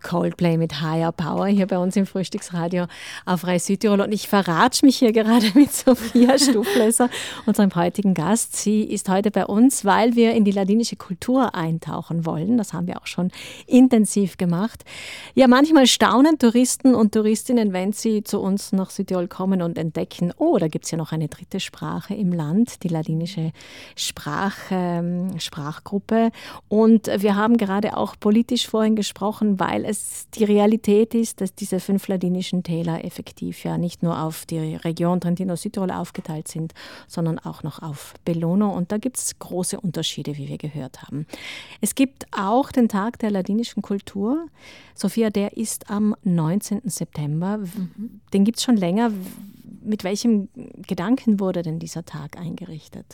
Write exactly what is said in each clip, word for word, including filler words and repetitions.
Coldplay mit Higher Power hier bei uns im Frühstücksradio auf Radio Südtirol. Und ich verratsche mich hier gerade mit Sophia Stufleser, unserem heutigen Gast. Sie ist heute bei uns, weil wir in die ladinische Kultur eintauchen wollen. Das haben wir auch schon intensiv gemacht. Ja, manchmal staunen Touristen und Touristinnen, wenn sie zu uns nach Südtirol kommen und entdecken, oh, da gibt es ja noch eine dritte Sprache im Land, die ladinische Sprach, ähm, Sprachgruppe. Und wir haben gerade auch politisch vorhin gesprochen, weil es die Realität ist, dass diese fünf ladinischen Täler effektiv ja nicht nur auf die Region Trentino-Südtirol aufgeteilt sind, sondern auch noch auf Belluno. Und da gibt es große Unterschiede, wie wir gehört haben. Es gibt auch den Tag der ladinischen Kultur. Sophia, der ist am neunzehnten September. Mhm. Den gibt es schon länger. Mit welchem Gedanken wurde denn dieser Tag eingerichtet?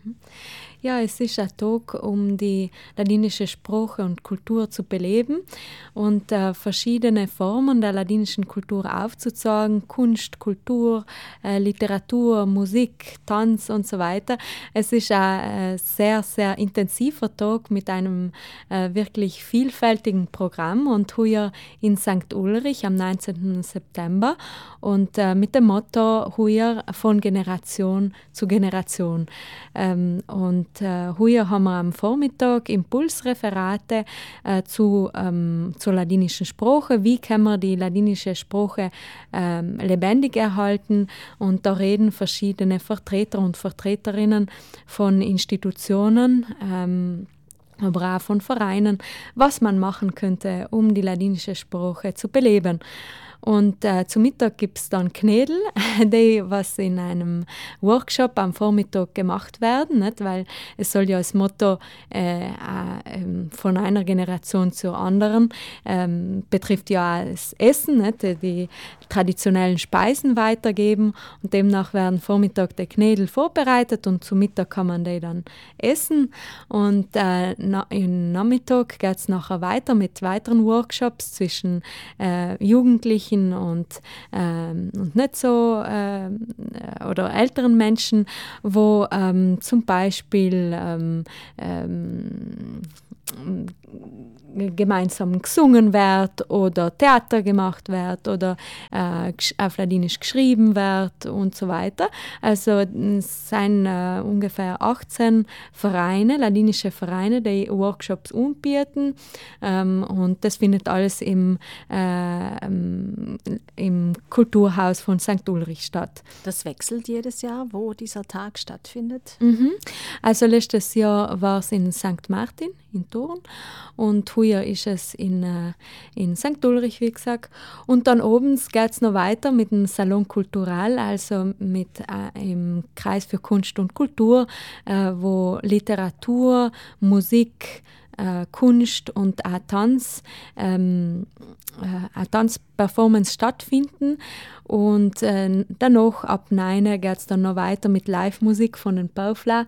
Ja, es ist ein Tag, um die ladinische Sprache und Kultur zu beleben und äh, verschiedene Formen der ladinischen Kultur aufzuzeigen, Kunst, Kultur, äh, Literatur, Musik, Tanz und so weiter. Es ist ein äh, sehr, sehr intensiver Tag mit einem äh, wirklich vielfältigen Programm und heuer in Sankt Ulrich am neunzehnten September und äh, mit dem Motto heuer von Generation zu Generation. Ähm, und äh, heuer haben wir am Vormittag Impulsreferate äh, zu, ähm, zur ladinischen Sprache. Wie kann man die ladinische Sprache ähm, lebendig erhalten? Und da reden verschiedene Vertreter und Vertreterinnen von Institutionen, ähm, aber auch von Vereinen, was man machen könnte, um die ladinische Sprache zu beleben. Und äh, zum Mittag gibt es dann Knädel, die was in einem Workshop am Vormittag gemacht werden, nicht? Weil es soll ja als Motto äh, äh, von einer Generation zur anderen, ähm, betrifft ja auch das Essen, nicht? Die traditionellen Speisen weitergeben und demnach werden Vormittag die Knädel vorbereitet und zum Mittag kann man die dann essen und äh, na, im Nachmittag geht es nachher weiter mit weiteren Workshops zwischen äh, Jugendlichen und, ähm, und nicht so äh, oder älteren Menschen, wo ähm, zum Beispiel ähm, ähm, gemeinsam gesungen wird oder Theater gemacht wird oder äh, auf Ladinisch geschrieben wird und so weiter. Also es sind äh, ungefähr achtzehn Vereine, ladinische Vereine, die Workshops anbieten ähm, und das findet alles im, äh, im, im Kulturhaus von Sankt Ulrich statt. Das wechselt jedes Jahr, wo dieser Tag stattfindet? Mhm. Also letztes Jahr war es in Sankt Martin in Thurn und heuer ist es in, äh, in Sankt Ulrich, wie gesagt. Und dann oben geht es noch weiter mit dem Salon Cultural, also mit äh, im Kreis für Kunst und Kultur, äh, wo Literatur, Musik, äh, Kunst und auch Tanz, ähm, äh, eine Tanzperformance stattfinden. Und äh, danach, ab neun geht es dann noch weiter mit Live-Musik von den Baufla.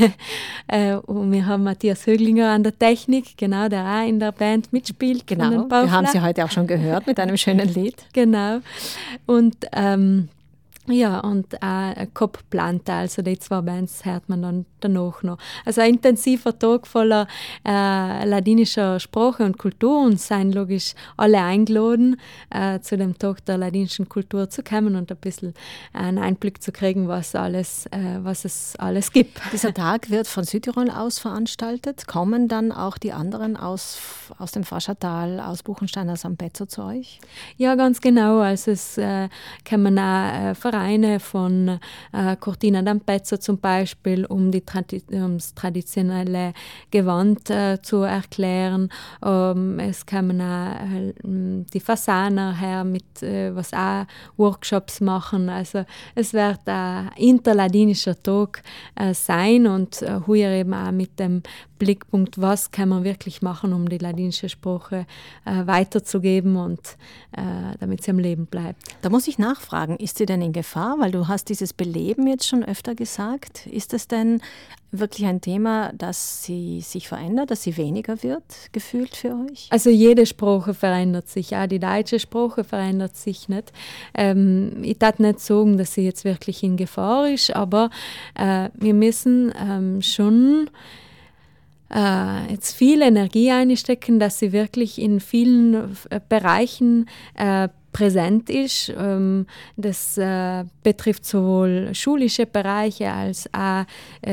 äh, und wir haben Matthias Höglinger an der Technik, genau, der auch in der Band mitspielt. Genau, wir haben sie heute auch schon gehört mit einem schönen Lied. Genau. Und ähm, ja, und auch ein Kopfplante, also die zwei Bands hört man dann danach noch. Also ein intensiver Tag voller äh, ladinischer Sprache und Kultur und seien logisch alle eingeladen, äh, zu dem Tag der ladinischen Kultur zu kommen und ein bisschen einen Einblick zu kriegen, was, alles, äh, was es alles gibt. Dieser Tag wird von Südtirol aus veranstaltet. Kommen dann auch die anderen aus, aus dem Faschertal, aus Buchenstein, aus Ampezzo zu euch? Ja, ganz genau. Also es äh, kommen auch äh, Vereine von äh, Cortina d'Ampezzo zum Beispiel, um die Tradi- um das traditionelle Gewand äh, zu erklären. Um, es kommen auch äh, die Fasaner her, mit, äh, was auch Workshops machen. Also es wird ein interladinischer Tag äh, sein und äh, heuer eben auch mit dem Blickpunkt, was kann man wirklich machen, um die ladinische Sprache äh, weiterzugeben und äh, damit sie am Leben bleibt. Da muss ich nachfragen, ist sie denn in Gefahr? Weil du hast dieses Beleben jetzt schon öfter gesagt. Ist es denn wirklich ein Thema, dass sie sich verändert, dass sie weniger wird, gefühlt für euch? Also jede Sprache verändert sich, auch die deutsche Sprache verändert sich nicht. Ähm, ich darf nicht sagen, dass sie jetzt wirklich in Gefahr ist, aber äh, wir müssen ähm, schon äh, jetzt viel Energie einstecken, dass sie wirklich in vielen äh, Bereichen äh, präsent ist. Ähm, das äh, betrifft sowohl schulische Bereiche als auch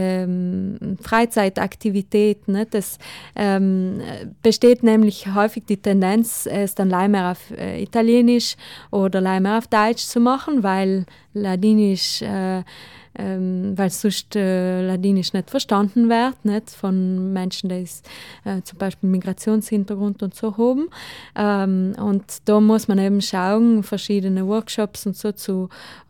ähm, Freizeitaktivitäten. Ne? Das ähm, besteht nämlich häufig die Tendenz, es dann leider auf äh, Italienisch oder leider auf Deutsch zu machen, weil Ladinisch äh, Ähm, weil sonst äh, Ladinisch nicht verstanden wird, nicht von Menschen, die äh, zum Beispiel Migrationshintergrund und so haben. Ähm, und da muss man eben schauen, verschiedene Workshops und so zu,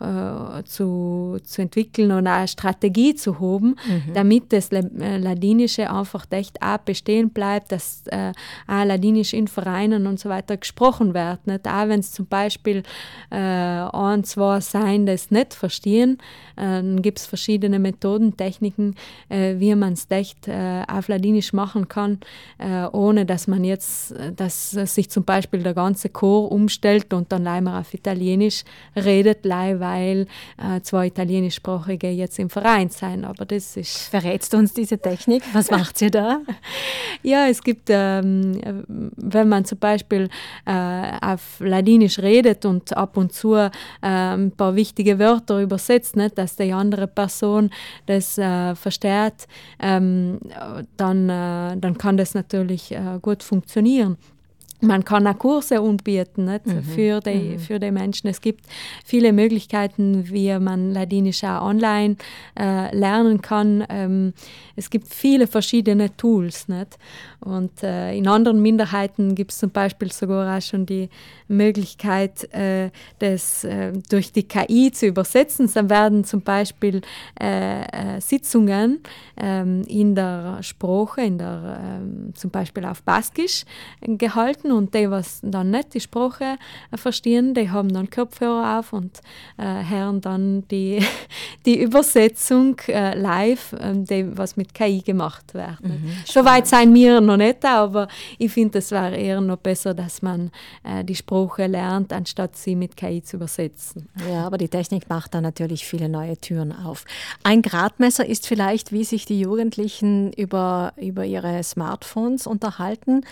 äh, zu, zu entwickeln und eine Strategie zu haben, mhm. damit das Ladinische einfach echt auch bestehen bleibt, dass äh, auch Ladinisch in Vereinen und so weiter gesprochen wird. Nicht? Auch wenn es zum Beispiel äh, ein, zwei sein, das nicht verstehen, äh, gibt es verschiedene Methoden, Techniken, äh, wie man es echt äh, auf Ladinisch machen kann, äh, ohne dass man jetzt, dass sich zum Beispiel der ganze Chor umstellt und dann leider auf Italienisch redet, weil äh, zwei Italienischsprachige jetzt im Verein sein. Aber das ist... Verrätst du uns diese Technik? Was macht ihr da? Ja, es gibt, ähm, wenn man zum Beispiel äh, auf Ladinisch redet und ab und zu äh, ein paar wichtige Wörter übersetzt, nicht, dass die andere Person das äh, versteht, ähm, dann, äh, dann kann das natürlich äh, gut funktionieren. Man kann auch Kurse anbieten, nicht, mhm. für, die, mhm. für die Menschen. Es gibt viele Möglichkeiten, wie man Ladinisch auch online äh, lernen kann. Ähm, es gibt viele verschiedene Tools. Nicht? Und äh, in anderen Minderheiten gibt es zum Beispiel sogar auch schon die Möglichkeit, äh, das äh, durch die K I zu übersetzen. Dann werden zum Beispiel äh, äh, Sitzungen ähm, in der Sprache, in der, ähm, zum Beispiel auf Baskisch, gehalten. Und die, was dann nicht die Sprache äh, verstehen, die haben dann Kopfhörer auf und äh, hören dann die, die Übersetzung äh, live, äh, die, was mit K I gemacht wird. Mhm, Soweit seien wir noch nicht, aber ich finde, es wäre eher noch besser, dass man äh, die Sprache lernt, anstatt sie mit K I zu übersetzen. Ja, aber die Technik macht da natürlich viele neue Türen auf. Ein Gradmesser ist vielleicht, wie sich die Jugendlichen über, über ihre Smartphones unterhalten.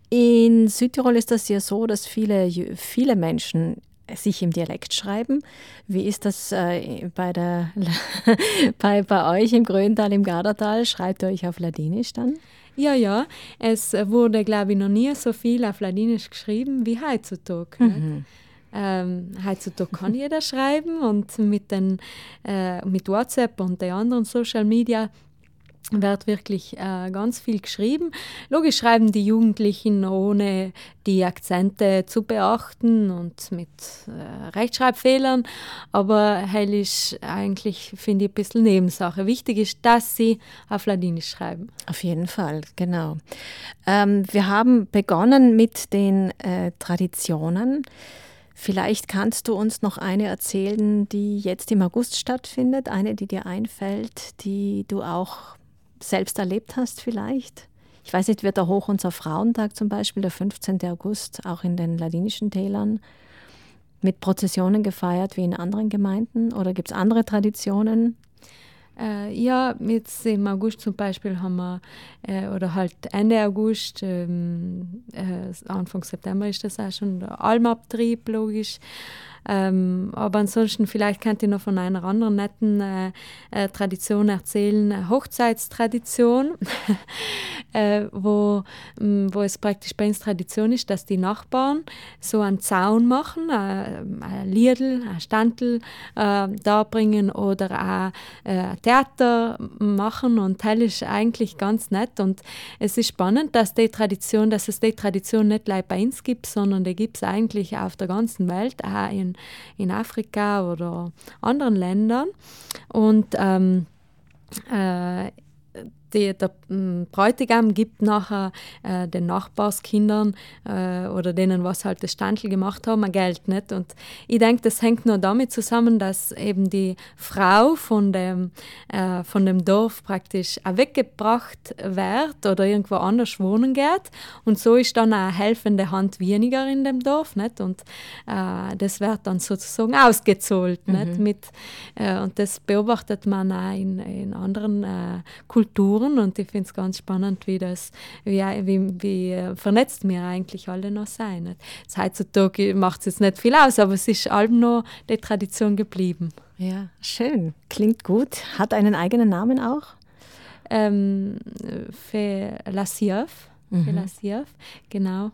In Südtirol ist das ja so, dass viele, viele Menschen sich im Dialekt schreiben. Wie ist das äh, bei, der, bei, bei euch im Gröntal, im Gardatal? Schreibt ihr euch auf Ladinisch dann? Ja, ja. Es wurde, glaube ich, noch nie so viel auf Ladinisch geschrieben wie heutzutage. Mhm. Ähm, heutzutage kann jeder schreiben und mit, den, äh, mit WhatsApp und den anderen Social Media wird wirklich äh, ganz viel geschrieben. Logisch schreiben die Jugendlichen, ohne die Akzente zu beachten und mit äh, Rechtschreibfehlern, aber hell ist eigentlich, finde ich, ein bisschen Nebensache. Wichtig ist, dass sie auf Ladinisch schreiben. Auf jeden Fall, genau. Ähm, wir haben begonnen mit den äh, Traditionen. Vielleicht kannst du uns noch eine erzählen, die jetzt im August stattfindet, eine, die dir einfällt, die du auch selbst erlebt hast vielleicht? Ich weiß nicht, wird der Hoch unser Frauentag zum Beispiel, der fünfzehnten August, auch in den ladinischen Tälern mit Prozessionen gefeiert wie in anderen Gemeinden? Oder gibt es andere Traditionen? Äh, ja, jetzt im August zum Beispiel haben wir, äh, oder halt Ende August, ähm, äh, Anfang September ist das auch schon der Almabtrieb, logisch. Ähm, aber ansonsten, vielleicht könnt ihr noch von einer anderen netten äh, äh, Tradition erzählen, eine Hochzeitstradition, äh, wo, mh, wo es praktisch bei uns Tradition ist, dass die Nachbarn so einen Zaun machen, äh, ein Liedl, ein Standl äh, da bringen oder auch äh, Theater machen, und das ist eigentlich ganz nett. Und es ist spannend, dass, die Tradition, dass es die Tradition nicht gleich bei uns gibt, sondern die gibt es eigentlich auf der ganzen Welt, auch in in Afrika oder anderen Ländern. Und ähm, äh, die, der ähm, Bräutigam gibt nachher äh, den Nachbarskindern äh, oder denen, was halt das Standl gemacht haben, Geld. Nicht? Und ich denke, das hängt nur damit zusammen, dass eben die Frau von dem, äh, von dem Dorf praktisch auch weggebracht wird oder irgendwo anders wohnen geht. Und so ist dann eine helfende Hand weniger in dem Dorf. Nicht? Und äh, das wird dann sozusagen ausgezahlt. Mhm. Nicht? Mit, äh, und das beobachtet man auch in, in anderen äh, Kulturen. Kulturen und ich finde es ganz spannend, wie das, wie, wie, wie vernetzt wir eigentlich alle noch sein. Das heutzutage macht es jetzt nicht viel aus, aber es ist allem noch die Tradition geblieben. Ja, schön. Klingt gut. Hat einen eigenen Namen auch? Ähm, für La Sierf. Mhm. Für La Sierf, genau.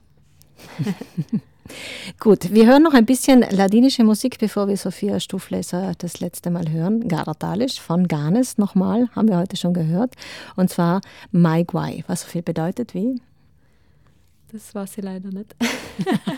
Gut, wir hören noch ein bisschen ladinische Musik, bevor wir Sophia Stufleser das letzte Mal hören. Garatalisch von Ganes nochmal, haben wir heute schon gehört. Und zwar Mai Guai, was so viel bedeutet wie? Das weiß ich leider nicht.